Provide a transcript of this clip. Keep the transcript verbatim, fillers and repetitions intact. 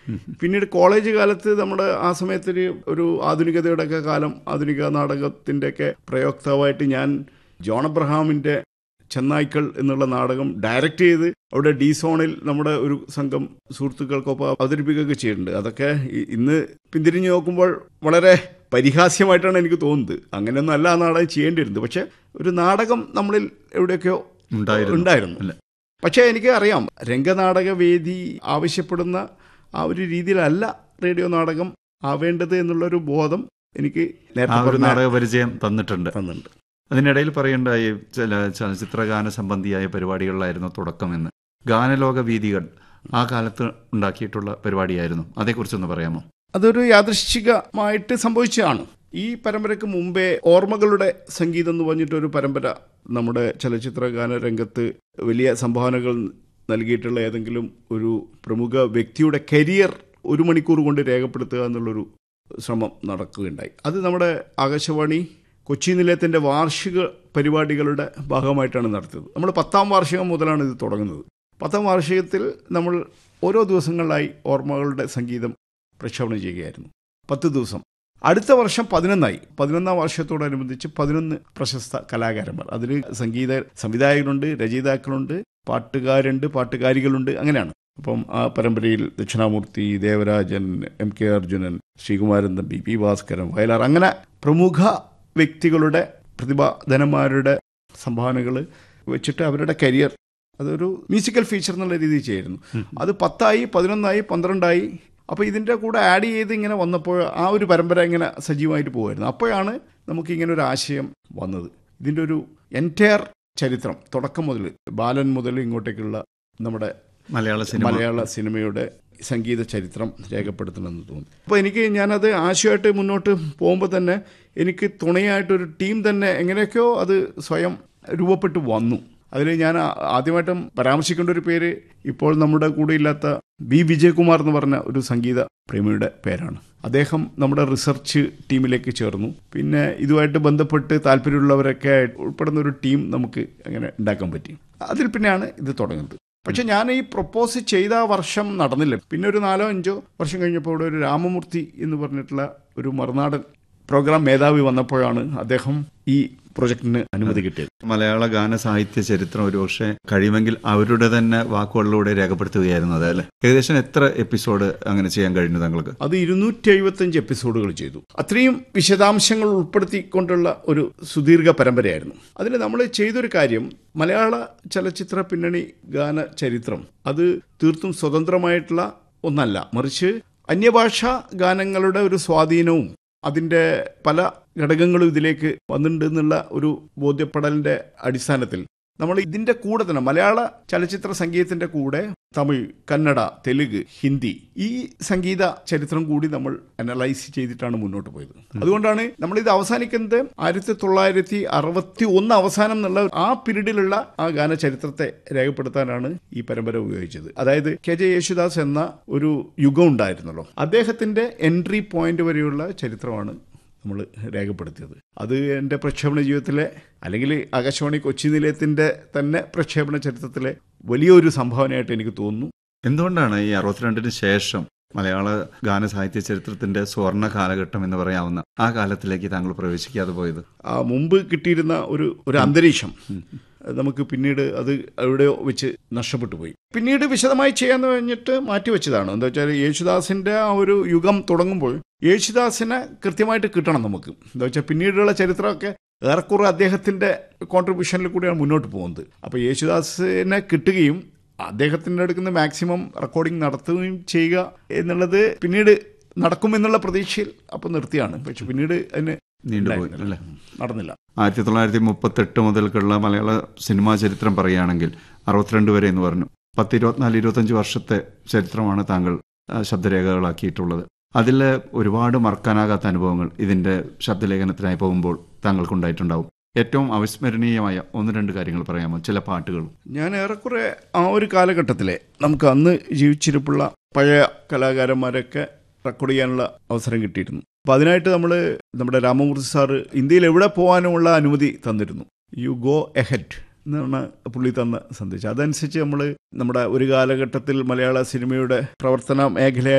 പിന്നീട് കോളേജ് കാലത്ത് നമ്മുടെ ആ സമയത്തൊരു ഒരു ആധുനികതയുടെ ഒക്കെ കാലം, ആധുനിക നാടകത്തിൻ്റെയൊക്കെ പ്രയോക്താവായിട്ട് ഞാൻ ജോൺ അബ്രഹാമിൻ്റെ ചെന്നായ്ക്കൾ എന്നുള്ള നാടകം ഡയറക്റ്റ് ചെയ്ത് അവിടെ ഡി സോണിൽ നമ്മുടെ ഒരു സംഘം സുഹൃത്തുക്കൾക്കൊപ്പം അവതരിപ്പിക്കുകയൊക്കെ ചെയ്തിട്ടുണ്ട്. അതൊക്കെ ഇന്ന് പിന്തിരിഞ്ഞ് നോക്കുമ്പോൾ വളരെ പരിഹാസ്യമായിട്ടാണ് എനിക്ക് തോന്നുന്നത്. അങ്ങനെയൊന്നും അല്ല ആ നാടകം ചെയ്യേണ്ടിയിരുന്നത്. പക്ഷെ ഒരു നാടകം നമ്മളിൽ എവിടെയൊക്കെയോ ഉണ്ടായിരുന്നു. പക്ഷേ എനിക്ക് അറിയാം, രംഗനാടകവേദി ആവശ്യപ്പെടുന്ന ആ ഒരു രീതിയിലല്ല റേഡിയോ നാടകം ആവേണ്ടത് എന്നുള്ളൊരു ബോധം എനിക്ക് നേരത്തെ നാടക പരിചയം തന്നിട്ടുണ്ട് തന്നിട്ടുണ്ട് അതിനിടയിൽ പറയേണ്ടായി ചില ചലച്ചിത്ര ഗാന സംബന്ധിയായ പരിപാടികളിലായിരുന്നു തുടക്കമെന്ന്. ഗാനലോക വീതികൾ ആ കാലത്ത് ഉണ്ടാക്കിയിട്ടുള്ള പരിപാടിയായിരുന്നു, അതേക്കുറിച്ചൊന്ന് പറയാമോ? അതൊരു യാദൃശ്ചികമായിട്ട് സംഭവിച്ചതാണ്. ഈ പരമ്പരയ്ക്ക് മുമ്പേ ഓർമ്മകളുടെ സംഗീതം എന്ന് പറഞ്ഞിട്ടൊരു പരമ്പര നമ്മുടെ ചലച്ചിത്ര ഗാന രംഗത്ത് വലിയ സംഭാവനകൾ നൽകിയിട്ടുള്ള ഏതെങ്കിലും ഒരു പ്രമുഖ വ്യക്തിയുടെ കരിയർ ഒരു മണിക്കൂർ കൊണ്ട് രേഖപ്പെടുത്തുക എന്നുള്ളൊരു ശ്രമം നടക്കുകയുണ്ടായി. അത് നമ്മുടെ ആകാശവാണി കൊച്ചി നിലയത്തിൻ്റെ വാർഷിക പരിപാടികളുടെ ഭാഗമായിട്ടാണ് നടത്തിയത്. നമ്മൾ പത്താം വാർഷികം മുതലാണ് ഇത് തുടങ്ങുന്നത്. പത്താം വാർഷികത്തിൽ നമ്മൾ ഓരോ ദിവസങ്ങളിലായി ഓർമ്മകളുടെ സംഗീതം പ്രക്ഷേപണം ചെയ്യുകയായിരുന്നു, പത്ത് ദിവസം. അടുത്ത വർഷം പതിനൊന്നായി. പതിനൊന്നാം വർഷത്തോടനുബന്ധിച്ച് പതിനൊന്ന് പ്രശസ്ത കലാകാരന്മാർ, അതിൽ സംഗീത സംവിധായകരുണ്ട്, രചയിതാക്കളുണ്ട്, പാട്ടുകാരുണ്ട്, പാട്ടുകാരികളുണ്ട്, അങ്ങനെയാണ്. അപ്പം ആ പരമ്പരയിൽ Dakshinamurthy, Devarajan, M K Arjunan, Sreekumaran Thampi, P Bhaskaran, Vayalar, അങ്ങനെ പ്രമുഖ വ്യക്തികളുടെ പ്രതിഭാധനന്മാരുടെ സംഭാവനകൾ വെച്ചിട്ട് അവരുടെ കരിയർ അതൊരു മ്യൂസിക്കൽ ഫീച്ചർ എന്നുള്ള രീതിയിൽ ചെയ്യായിരുന്നു. അത് പത്തായി, പതിനൊന്നായി, പന്ത്രണ്ടായി. അപ്പോൾ ഇതിൻ്റെ കൂടെ ആഡ് ചെയ്ത് ഇങ്ങനെ വന്നപ്പോൾ ആ ഒരു പരമ്പര ഇങ്ങനെ സജീവമായിട്ട് പോകുമായിരുന്നു. അപ്പോഴാണ് നമുക്കിങ്ങനെ ഒരു ആശയം വന്നത്. ഇതിൻ്റെ ഒരു എൻറ്റയർ ചരിത്രം തുടക്കം മുതൽ ബാലൻ മുതൽ ഇങ്ങോട്ടേക്കുള്ള നമ്മുടെ മലയാള സിനിമ മലയാള സിനിമയുടെ സംഗീത ചരിത്രം രേഖപ്പെടുത്തണമെന്ന് തോന്നി. അപ്പോൾ എനിക്ക് ഞാനത് ആശയമായിട്ട് മുന്നോട്ട് പോകുമ്പോൾ തന്നെ എനിക്ക് തുണയായിട്ടൊരു ടീം തന്നെ എങ്ങനെയൊക്കെയോ അത് സ്വയം രൂപപ്പെട്ടു വന്നു. അതിൽ ഞാൻ ആദ്യമായിട്ടും പരാമർശിക്കേണ്ട ഒരു പേര് ഇപ്പോൾ നമ്മുടെ കൂടെ ഇല്ലാത്ത ബി വിജയകുമാർ എന്ന് പറഞ്ഞ ഒരു സംഗീത പ്രേമിയുടെ പേരാണ്. അദ്ദേഹം നമ്മുടെ റിസർച്ച് ടീമിലേക്ക് ചേർന്നു. പിന്നെ ഇതുമായിട്ട് ബന്ധപ്പെട്ട് താല്പര്യമുള്ളവരൊക്കെ ഉൾപ്പെടുന്ന ഒരു ടീം നമുക്ക് അങ്ങനെ ഉണ്ടാക്കാൻ പറ്റി. അതിൽ പിന്നെയാണ് ഇത് തുടങ്ങുന്നത്. പക്ഷെ ഞാൻ ഈ പ്രൊപ്പോസ് ചെയ്ത വർഷം നടന്നില്ല. പിന്നെ ഒരു നാലോ അഞ്ചോ വർഷം കഴിഞ്ഞപ്പോൾ ഇവിടെ ഒരു രാമമൂർത്തി എന്ന് പറഞ്ഞിട്ടുള്ള ഒരു മറുനാടൻ പ്രോഗ്രാം മേധാവി വന്നപ്പോഴാണ് അദ്ദേഹം ഈ പ്രൊജക്ടിന് അനുമതി കിട്ടിയത്. മലയാള ഗാന സാഹിത്യ ചരിത്രം ഒരുപക്ഷെ കഴിയുമെങ്കിൽ അവരുടെ തന്നെ വാക്കുകളിലൂടെ രേഖപ്പെടുത്തുകയായിരുന്നു അത്, അല്ലേ? ഏകദേശം എത്ര എപ്പിസോഡ് അങ്ങനെ ചെയ്യാൻ കഴിഞ്ഞു താങ്കൾക്ക്? അത് ഇരുന്നൂറ്റി എഴുപത്തി അഞ്ച് എപ്പിസോഡുകൾ ചെയ്തു. അത്രയും വിശദാംശങ്ങൾ ഉൾപ്പെടുത്തിക്കൊണ്ടുള്ള ഒരു സുദീർഘ പരമ്പരയായിരുന്നു. അതിൽ നമ്മൾ ചെയ്തൊരു കാര്യം, മലയാള ചലച്ചിത്ര പിന്നണി ഗാന ചരിത്രം അത് തീർത്തും സ്വതന്ത്രമായിട്ടുള്ള ഒന്നല്ല, മറിച്ച് അന്യഭാഷാ ഗാനങ്ങളുടെ ഒരു സ്വാധീനവും അതിൻ്റെ പല ഘടകങ്ങളും ഇതിലേക്ക് വന്നിട്ടുണ്ട് എന്നുള്ള ഒരു ബോധ്യപ്പെടലിൻ്റെ അടിസ്ഥാനത്തിൽ നമ്മൾ ഇതിൻ്റെ കൂടെ തന്നെ മലയാള ചലച്ചിത്ര സംഗീതത്തിൻ്റെ കൂടെ തമിഴ്, കന്നഡ, തെലുങ്ക്, ഹിന്ദി ഈ സംഗീത ചരിത്രം കൂടി നമ്മൾ അനലൈസ് ചെയ്തിട്ടാണ് മുന്നോട്ട് പോയത്. അതുകൊണ്ടാണ് നമ്മളിത് അവസാനിക്കുന്നത് ആയിരത്തി തൊള്ളായിരത്തി അറുപത്തി ഒന്ന് അവസാനം എന്നുള്ള ആ പീരീഡിലുള്ള ആ ഗാന ചരിത്രത്തെ രേഖപ്പെടുത്താനാണ് ഈ പരമ്പര ഉപയോഗിച്ചത്. അതായത് കെ ജെ യേശുദാസ് എന്ന ഒരു യുഗം ഉണ്ടായിരുന്നല്ലോ, അദ്ദേഹത്തിൻ്റെ എൻട്രി പോയിന്റ് വരെയുള്ള ചരിത്രമാണ് നമ്മൾ രേഖപ്പെടുത്തിയത്. അത് എൻ്റെ പ്രക്ഷേപണ ജീവിതത്തിലെ അല്ലെങ്കിൽ ആകാശവാണി കൊച്ചി നിലയത്തിൻ്റെ തന്നെ പ്രക്ഷേപണ ചരിത്രത്തിലെ വലിയൊരു സംഭാവനയായിട്ട് എനിക്ക് തോന്നുന്നു. എന്തുകൊണ്ടാണ് ഈ അറുപത്തിരണ്ടിന് ശേഷം മലയാള ഗാന സാഹിത്യ ചരിത്രത്തിന്റെ സുവർണ്ണ കാലഘട്ടം എന്ന് പറയാവുന്ന ആ കാലത്തിലേക്ക് താങ്കൾ പ്രവേശിക്കാതെ പോയത്? ആ മുമ്പ് കിട്ടിയിരുന്ന ഒരു ഒരു അന്തരീക്ഷം നമുക്ക് പിന്നീട് അത് എവിടെയോ വെച്ച് നഷ്ടപ്പെട്ടു പോയി. പിന്നീട് വിശദമായി ചെയ്യാന്ന് പറഞ്ഞിട്ട് മാറ്റിവെച്ചതാണ്. എന്താ വെച്ചാൽ യേശുദാസിൻ്റെ ആ ഒരു യുഗം തുടങ്ങുമ്പോൾ യേശുദാസിനെ കൃത്യമായിട്ട് കിട്ടണം നമുക്ക്. എന്താ വെച്ചാൽ പിന്നീടുള്ള ചരിത്രമൊക്കെ ഏറെക്കുറെ അദ്ദേഹത്തിൻ്റെ കോൺട്രിബ്യൂഷനിൽ കൂടിയാണ് മുന്നോട്ട് പോകുന്നത്. അപ്പോൾ യേശുദാസിനെ കിട്ടുകയും അദ്ദേഹത്തിൻ്റെ അടുക്കുന്ന മാക്സിമം റെക്കോർഡിംഗ് നടത്തുകയും ചെയ്യുക എന്നുള്ളത് പിന്നീട് നടക്കുമെന്നുള്ള പ്രതീക്ഷയിൽ അപ്പോൾ നിർത്തിയാണ്. പക്ഷെ പിന്നീട് അതിന് നീണ്ടുപോയി അല്ലേ, നടന്നില്ല. ആയിരത്തി തൊള്ളായിരത്തി മുപ്പത്തെട്ട് മുതൽക്കുള്ള മലയാള സിനിമാ ചരിത്രം പറയുകയാണെങ്കിൽ അറുപത്തിരണ്ട് വരെ എന്ന് പറഞ്ഞു, പത്ത് ഇരുപത്തിനാല് ഇരുപത്തഞ്ച് വർഷത്തെ ചരിത്രമാണ് താങ്കൾ ശബ്ദരേഖകളാക്കിയിട്ടുള്ളത്. അതിൽ ഒരുപാട് മറക്കാനാകാത്ത അനുഭവങ്ങൾ ഇതിൻ്റെ ശബ്ദലേഖനത്തിനായി പോകുമ്പോൾ താങ്കൾക്കുണ്ടായിട്ടുണ്ടാവും. ഏറ്റവും അവിസ്മരണീയമായ ഒന്ന് രണ്ട് കാര്യങ്ങൾ പറയാമോ? ചില പാട്ടുകൾ. ഞാൻ ഏറെക്കുറെ ആ ഒരു കാലഘട്ടത്തിലെ നമുക്ക് അന്ന് ജീവിച്ചിരിപ്പുള്ള പഴയ കലാകാരന്മാരൊക്കെ റെക്കോർഡ് ചെയ്യാനുള്ള അവസരം കിട്ടിയിരുന്നു. അപ്പോൾ അതിനായിട്ട് നമ്മൾ നമ്മുടെ രാമമൂർത്തി സാറ് ഇന്ത്യയിൽ എവിടെ പോകാനുമുള്ള അനുമതി തന്നിരുന്നു. യു ഗോ എഹെഡ് എന്നാണ് പുള്ളി തന്ന സന്ദേശം. അതനുസരിച്ച് നമ്മൾ നമ്മുടെ ഒരു കാലഘട്ടത്തിൽ മലയാള സിനിമയുടെ പ്രവർത്തന മേഖല